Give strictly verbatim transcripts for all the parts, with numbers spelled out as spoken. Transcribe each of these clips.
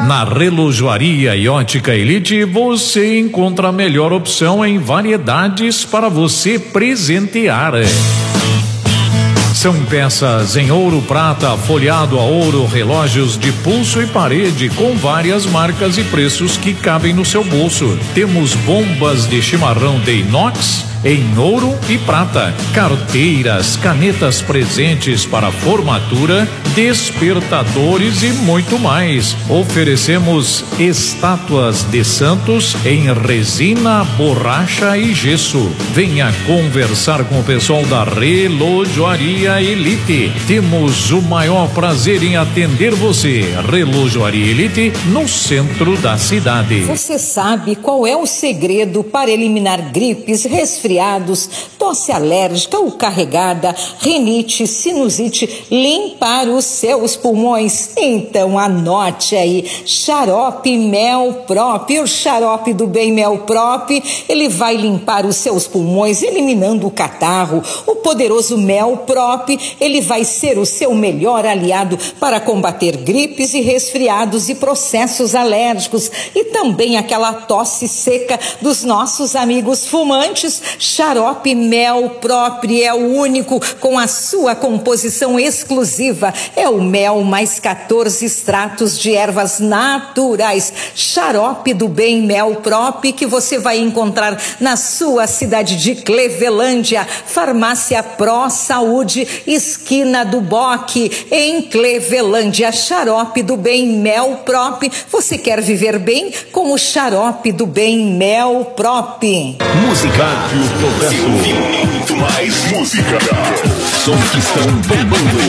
Na Relojoaria e Ótica Elite você encontra a melhor opção em variedades para você presentear. São peças em ouro, prata, folheado a ouro, relógios de pulso e parede com várias marcas e preços que cabem no seu bolso. Temos bombas de chimarrão de inox em ouro e prata, carteiras, canetas presentes para formatura, despertadores e muito mais. Oferecemos estátuas de santos em resina, borracha e gesso. Venha conversar com o pessoal da Relojoaria Elite. Temos o maior prazer em atender você. Relojoaria Elite, no centro da cidade. Você sabe qual é o segredo para eliminar gripes, resfriados, tosse alérgica ou carregada, rinite, sinusite, limpar os seus pulmões? Então anote aí, xarope Mel Prop. O xarope do bem Mel Prop, ele vai limpar os seus pulmões, eliminando o catarro. O poderoso Mel Prop, ele vai ser o seu melhor aliado para combater gripes e resfriados e processos alérgicos e também aquela tosse seca dos nossos amigos fumantes. Xarope Mel Prop é o único com a sua composição exclusiva. É o mel mais quatorze extratos de ervas naturais. Xarope do bem Mel Prop, que você vai encontrar na sua cidade de Clevelândia. Farmácia Pro Saúde, esquina do Boque, em Clevelândia. Xarope do bem Mel Prop. Você quer viver bem com o xarope do bem Mel Prop. Música e o progresso. Muito mais música. Som que estão bombando.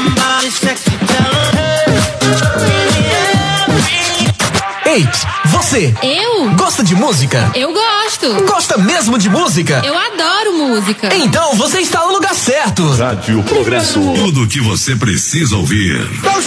Ei, você! Eu? Gosta de música? Eu gosto! Gosta mesmo de música? Eu adoro música! Então você está no lugar certo! Rádio Progresso. Tudo o que você precisa ouvir.